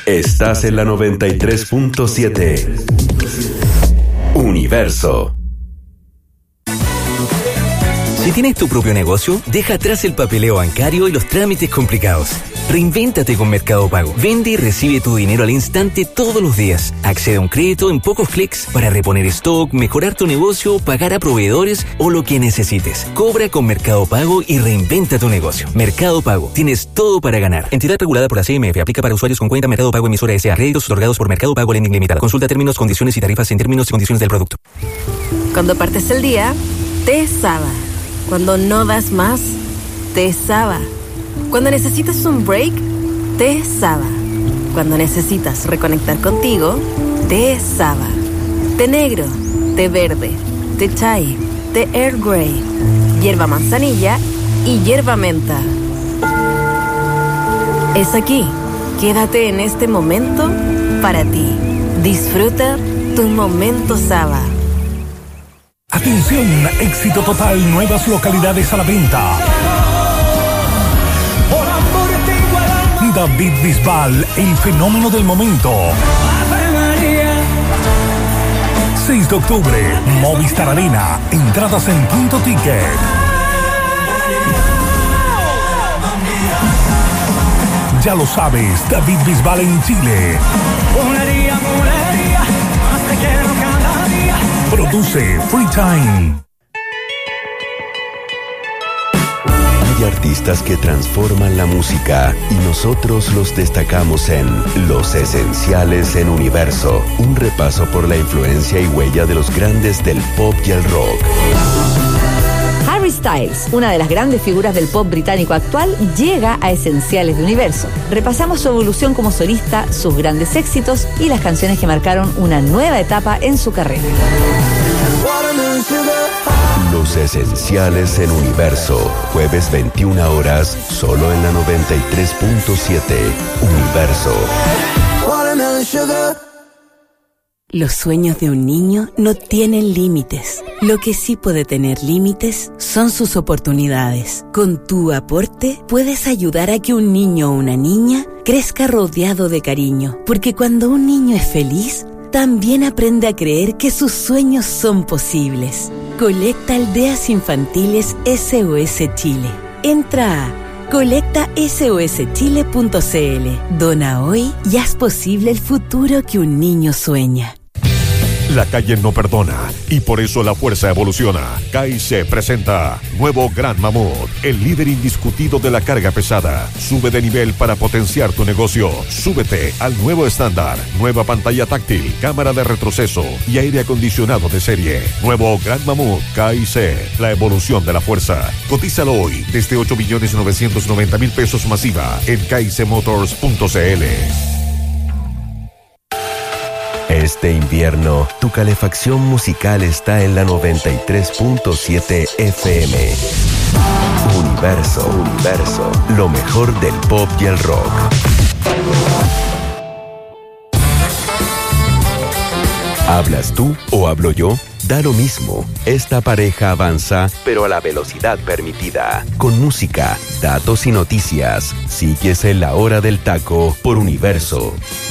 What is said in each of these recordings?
Estás en la 93.7. Universo. Si tienes tu propio negocio, deja atrás el papeleo bancario y los trámites complicados. Reinvéntate con Mercado Pago. Vende y recibe tu dinero al instante todos los días. Accede a un crédito en pocos clics para reponer stock, mejorar tu negocio, pagar a proveedores o lo que necesites. Cobra con Mercado Pago y reinventa tu negocio. Mercado Pago. Tienes todo para ganar. Entidad regulada por la CMF. Aplica para usuarios con cuenta Mercado Pago emisora S.A. Créditos otorgados por Mercado Pago Lending Limitada. Consulta términos, condiciones y tarifas en términos y condiciones del producto. Cuando partes el día, te Saba. Cuando no das más, te Saba. Cuando necesitas un break, te Saba. Cuando necesitas reconectar contigo, te Saba. Té negro, té verde, té chai, té Earl Grey, hierba manzanilla y hierba menta. Es aquí. Quédate en este momento para ti. Disfruta tu momento Saba. Atención, éxito total, nuevas localidades a la venta. David Bisbal, el fenómeno del momento. 6 de octubre, Movistar Arena, entradas en Punto Ticket. Ya lo sabes, David Bisbal en Chile. Produce Free Time. Hay artistas que transforman la música y nosotros los destacamos en Los Esenciales en Universo. Un repaso por la influencia y huella de los grandes del pop y el rock. Harry Styles, una de las grandes figuras del pop británico actual, llega a Esenciales de Universo. Repasamos su evolución como solista, sus grandes éxitos y las canciones que marcaron una nueva etapa en su carrera. Los Esenciales en Universo, jueves 21 horas, solo en la 93.7. Universo. Los sueños de un niño no tienen límites. Lo que sí puede tener límites son sus oportunidades. Con tu aporte puedes ayudar a que un niño o una niña crezca rodeado de cariño, porque cuando un niño es feliz, también aprende a creer que sus sueños son posibles. Colecta Aldeas Infantiles SOS Chile. Entra a colectasoschile.cl. Dona hoy y haz posible el futuro que un niño sueña. La calle no perdona y por eso la fuerza evoluciona. CAICE presenta nuevo Gran Mamut, el líder indiscutido de la carga pesada. Sube de nivel para potenciar tu negocio. Súbete al nuevo estándar. Nueva pantalla táctil, cámara de retroceso y aire acondicionado de serie. Nuevo Gran Mamut CAICE, la evolución de la fuerza. Cotízalo hoy desde 8.990.000 pesos masiva en caicemotors.cl. Este invierno, tu calefacción musical está en la 93.7 FM. Universo, lo mejor del pop y el rock. ¿Hablas tú o hablo yo? Da lo mismo. Esta pareja avanza, pero a la velocidad permitida. Con música, datos y noticias. Sigues en la hora del taco por Universo.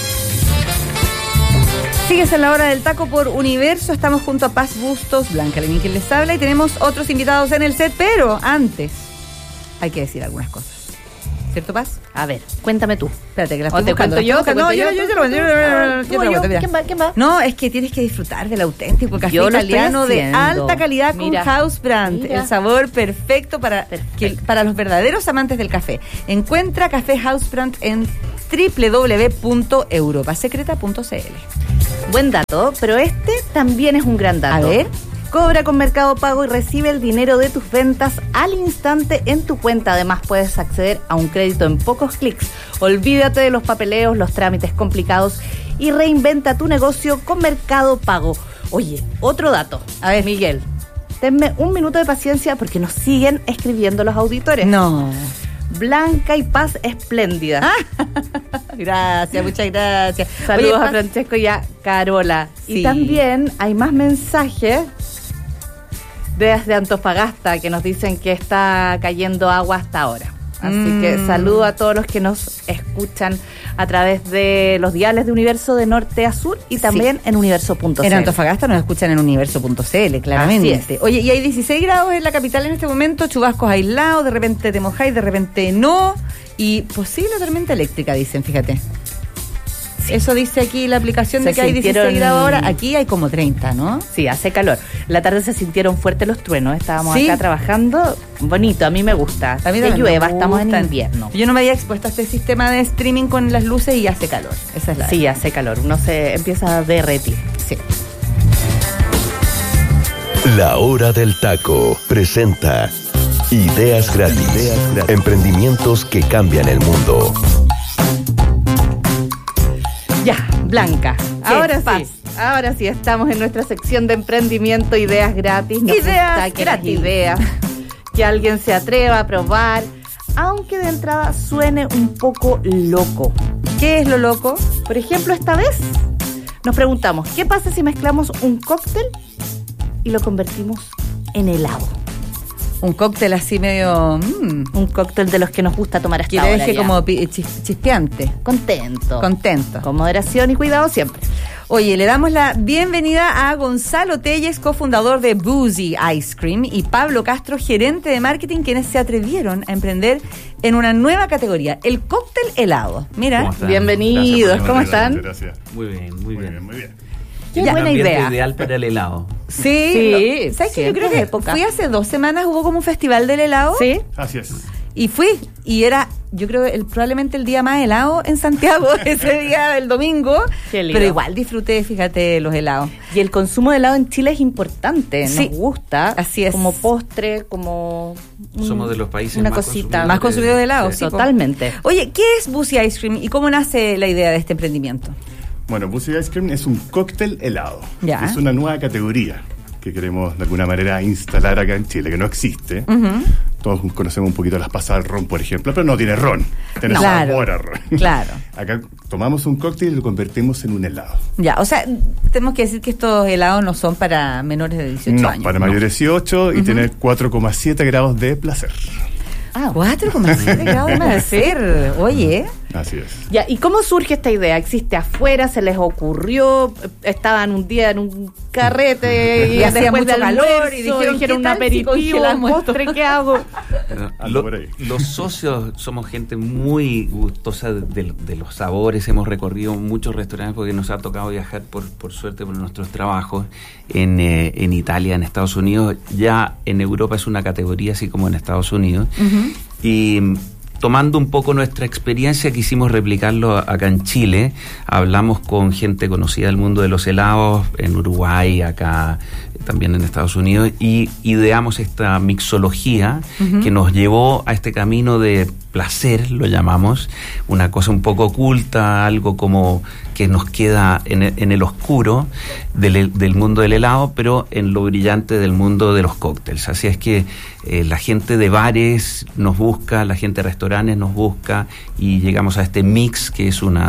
Sigues en la hora del taco por Universo. Estamos junto a Paz Bustos, Blanca Lemín quien les habla, y tenemos otros invitados en el set, pero antes hay que decir algunas cosas. ¿Cierto, Paz? A ver, cuéntame tú. Espérate, que la ¿O estoy te cuento yo? No, yo te lo cuento. ¿Quién va? No, es que tienes que disfrutar del auténtico café italiano de alta calidad con House Brand. El sabor perfecto para los verdaderos amantes del café. Encuentra Café House Brand en www.europasecreta.cl. Buen dato, pero este también es un gran dato. A ver. Cobra con Mercado Pago y recibe el dinero de tus ventas al instante en tu cuenta. Además, puedes acceder a un crédito en pocos clics. Olvídate de los papeleos, los trámites complicados y reinventa tu negocio con Mercado Pago. Oye, otro dato. A ver, Miguel, tenme un minuto de paciencia porque nos siguen escribiendo los auditores. No. Blanca y Paz espléndida. Gracias, muchas gracias. Saludos a Francesco y a Carola. Sí. Y también hay más mensajes desde Antofagasta que nos dicen que está cayendo agua hasta ahora. Así que saludo a todos los que nos escuchan a través de los diales de Universo de norte a sur y también en universo.cl. En Antofagasta nos escuchan en universo.cl, claramente. Oye, y hay 16 grados en la capital en este momento, chubascos aislados, de repente te mojáis, de repente no, y posible tormenta eléctrica, dicen, fíjate. Sí. Eso dice aquí la aplicación de que hay 16 grados ahora. Aquí hay como 30, ¿no? Sí, hace calor. La tarde se sintieron fuertes los truenos. Estábamos acá trabajando. Bonito, a mí me gusta. A mí que llueva, estamos en invierno. Yo no me había expuesto a este sistema de streaming con las luces y hace calor. Esa es la Sí, hace calor. Uno se empieza a derretir. Sí. La Hora del Taco presenta Ideas Gratis. Emprendimientos que cambian el mundo. Ya, Blanca, ahora sí estamos en nuestra sección de emprendimiento, ideas gratis. Ideas gratis. Ideas que alguien se atreva a probar, aunque de entrada suene un poco loco. ¿Qué es lo loco? Por ejemplo, esta vez nos preguntamos, ¿qué pasa si mezclamos un cóctel y lo convertimos en helado? Un cóctel así medio... Un cóctel de los que nos gusta tomar hasta ahora. Que deje como chispeante. Contento. Con moderación y cuidado siempre. Oye, le damos la bienvenida a Gonzalo Telles, cofundador de Boozy Ice Cream, y Pablo Castro, gerente de marketing, quienes se atrevieron a emprender en una nueva categoría, el cóctel helado. Mira, bienvenidos. ¿Cómo están? Gracias. Muy bien. Qué buena idea. Ideal para el helado. Sí. ¿Sabes qué? Yo creo que fui hace 2 semanas, hubo como un festival del helado. Sí. Así es. Y fui, y era, yo creo, probablemente el día más helado en Santiago, ese día del domingo. Pero igual disfruté, fíjate, los helados. Y el consumo de helado en Chile es importante, sí, nos gusta. Así es. Como postre, como... Somos de los países una cosita más consumidores de helado. Sí, totalmente. Oye, ¿qué es Boozy Ice Cream y cómo nace la idea de este emprendimiento? Bueno, Boozy Ice Cream es un cóctel helado. Ya. Es una nueva categoría que queremos de alguna manera instalar acá en Chile, que no existe. Todos conocemos un poquito las pasas del ron, por ejemplo, pero no tiene ron. Tiene sabor a ron. Claro. Acá tomamos un cóctel y lo convertimos en un helado. Ya, o sea, tenemos que decir que estos helados no son para menores de 18 años. Para mayores de 18 y tener 4,7 grados de placer. 4,7 grados de placer. Oye. Así es. Ya, ¿y cómo surge esta idea? ¿Existe afuera? ¿Se les ocurrió? ¿Estaban un día en un carrete y hacía mucho calor y dijeron un aperitivo, un postre, ¿qué hago? Los socios somos gente muy gustosa de los sabores. Hemos recorrido muchos restaurantes porque nos ha tocado viajar por suerte por nuestros trabajos en Italia, en Estados Unidos. Ya en Europa es una categoría así como en Estados Unidos. Y tomando un poco nuestra experiencia, quisimos replicarlo acá en Chile. Hablamos con gente conocida del mundo de los helados, en Uruguay, acá también en Estados Unidos, y ideamos esta mixología que nos llevó a este camino de placer, lo llamamos, una cosa un poco oculta, algo como que nos queda en el oscuro del mundo del helado, pero en lo brillante del mundo de los cócteles. Así es que la gente de bares nos busca, la gente de restaurantes nos busca, y llegamos a este mix que es un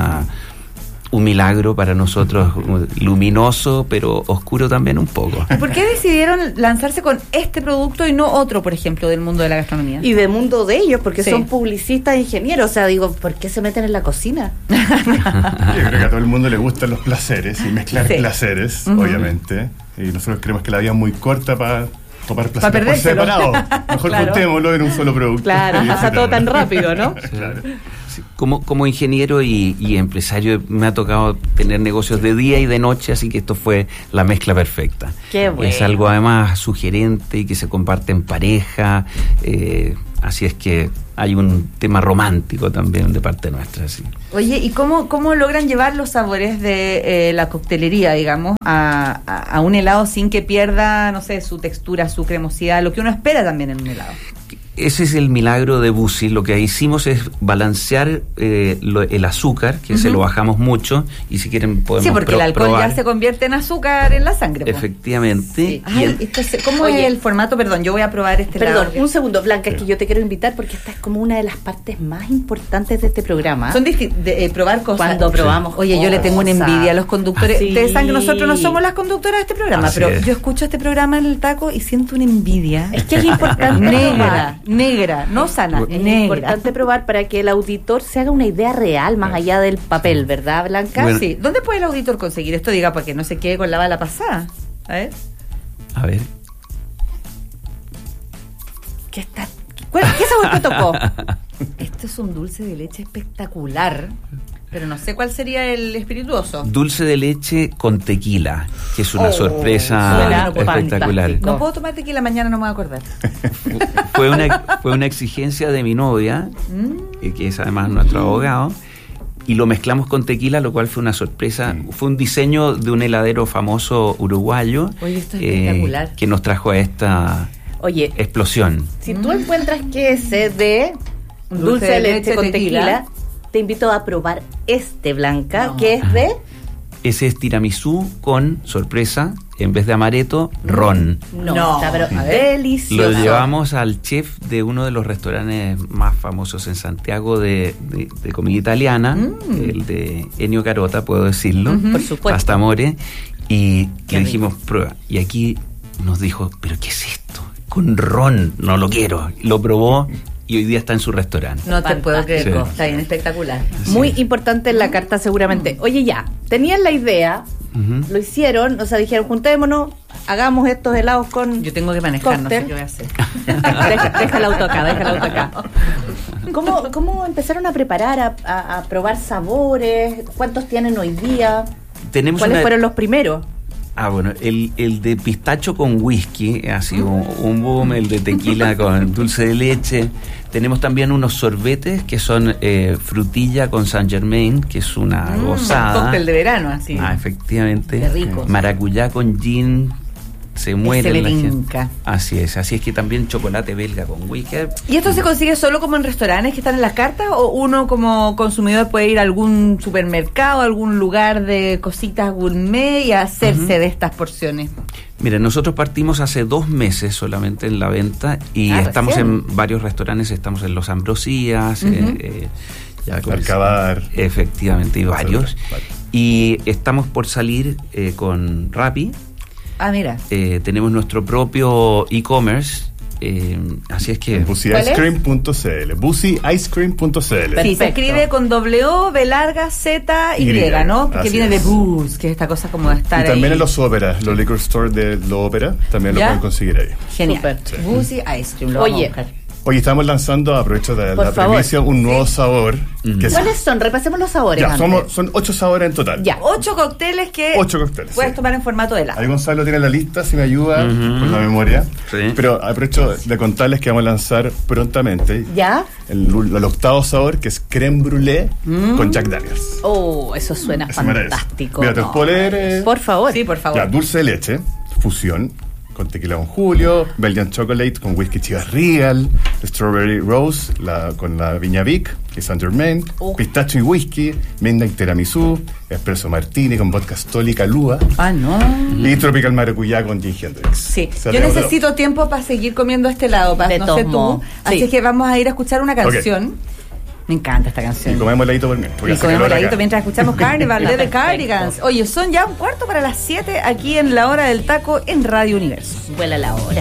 milagro para nosotros, luminoso, pero oscuro también un poco. ¿Y por qué decidieron lanzarse con este producto y no otro, por ejemplo, del mundo de la gastronomía? Y del mundo de ellos, porque son publicistas e ingenieros. O sea, digo, ¿por qué se meten en la cocina? Yo creo que a todo el mundo le gustan los placeres y mezclar placeres, obviamente. Y nosotros creemos que la vida es muy corta para tomar placeres por separado. Mejor juntémoslo en un solo producto. Claro, pasa todo tan rápido, ¿no? Claro. Como ingeniero y empresario me ha tocado tener negocios de día y de noche, así que esto fue la mezcla perfecta. Qué bueno. Es algo además sugerente y que se comparte en pareja, así es que hay un tema romántico también de parte nuestra. Sí. Oye, ¿y cómo logran llevar los sabores de la coctelería, digamos, a un helado sin que pierda, no sé, su textura, su cremosidad, lo que uno espera también en un helado? Ese es el milagro de Boozy. Lo que hicimos es balancear el azúcar, que se lo bajamos mucho, y si quieren podemos probar. Sí, porque el alcohol ya se convierte en azúcar en la sangre. Efectivamente. Sí. Entonces, ¿cómo es el formato? Perdón, yo voy a probar este helado. Perdón, un segundo, Blanca, es que yo te quiero invitar porque esta es como una de las partes más importantes de este programa. Son de probar cosas. Cuando probamos Oye, yo le tengo una envidia a los conductores. Ustedes saben que nosotros no somos las conductoras de este programa, pero yo escucho este programa en el taco y siento una envidia. Es que es importante negra. negra, no sana, es negra. importante probar para que el auditor se haga una idea real más allá del papel, ¿verdad, Blanca? Bueno, sí. ¿Dónde puede el auditor conseguir esto? Diga, para que no se quede con la bala pasada. A ver. ¿Qué sabor te tocó? Esto es un dulce de leche espectacular, pero no sé cuál sería el espirituoso. Dulce de leche con tequila, que es una sorpresa espectacular. No puedo tomar tequila, mañana no me voy a acordar. Fue una exigencia de mi novia, que es además nuestro abogado, y lo mezclamos con tequila, lo cual fue una sorpresa. Fue un diseño de un heladero famoso uruguayo. Oye, esto es espectacular. Que nos trajo a esta explosión. Si tú encuentras que ese de dulce de leche con tequila, te invito a probar Blanca, que es de... Ese es tiramisú con, sorpresa, en vez de amaretto, ron. Está pero delicioso. Lo llevamos al chef de uno de los restaurantes más famosos en Santiago de comida italiana, el de Ennio Carota, puedo decirlo, por supuesto. Pasta Amore, y le dijimos, prueba. Y aquí nos dijo, ¿pero qué es esto? Con ron, no lo quiero. Lo probó y hoy día está en su restaurante. No te puedo creer, está bien espectacular. Muy importante en la carta seguramente. Oye, tenían la idea, lo hicieron, o sea, dijeron, juntémonos, hagamos estos helados con... Yo tengo que manejar, cóctel. No sé qué voy a hacer. Deja el auto acá. ¿Cómo empezaron a preparar, a probar sabores? ¿Cuántos tienen hoy día? ¿Cuáles fueron los primeros? Bueno, el de pistacho con whisky ha sido un boom, el de tequila con dulce de leche. Tenemos también unos sorbetes que son frutilla con Saint Germain, que es una gozada. Un cóctel de verano, así. Efectivamente. Qué rico. Maracuyá con gin. Se muere la gente. Así es que también chocolate belga con whisky. ¿Y esto se consigue solo como en restaurantes que están en las cartas o uno como consumidor puede ir a algún supermercado, a algún lugar de cositas gourmet y hacerse de estas porciones? Mira, nosotros partimos hace 2 meses solamente en la venta y estamos en varios restaurantes, estamos en Los Ambrosías, Alcabar. Efectivamente, y varios. Y estamos por salir con Rappi. Mira. Tenemos nuestro propio e-commerce, así es que... BussyIceCream.cl. BussyIceCream.cl. Sí, se escribe con W, B larga, Z, Y, ¿no? Porque viene de booze, que es esta cosa como de estar y también ahí. en los óperas, los liquor store de Lo Ópera, también lo pueden conseguir ahí. Genial. Sí. Busy Ice Cream, lo vamos a buscar. Hoy estamos lanzando, aprovecho de la primicia, un nuevo sabor. ¿Cuáles son? Repasemos los sabores. Son 8 sabores en total. 8 cócteles que puedes tomar en formato de helado. Ahí Gonzalo tiene la lista, si me ayuda con la memoria. Sí. Pero aprovecho de contarles que vamos a lanzar prontamente el 8º sabor, que es crème brûlée con Jack Daniels. Eso suena fantástico. Mira, te puedo leer. Por favor. Sí, por favor. Dulce de leche, fusión, con tequila con Julio, Belgian Chocolate con whisky Chivas Regal, Strawberry Rose con la Viña Vic, que es Saint Germain, pistacho y whisky, Midnight Tiramisú, Espresso Martini con vodka Stoli Calúa. Y Tropical Maracuyá con Jimi Hendrix. Sí, yo necesito tiempo para seguir comiendo este helado, no sé tú. Así que vamos a ir a escuchar una canción. Me encanta esta canción. Y comemos heladito por mientras. Y comemos heladito mientras escuchamos Carnival de The Cardigans. Oye, son ya 1:15 para las 7 aquí en La Hora del Taco en Radio Universo. Vuela la hora.